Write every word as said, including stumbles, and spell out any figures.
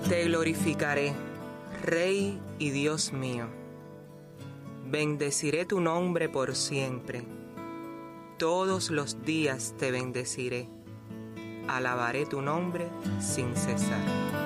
Te glorificaré, Rey y Dios mío. Bendeciré tu nombre por siempre. Todos los días te bendeciré. Alabaré tu nombre sin cesar.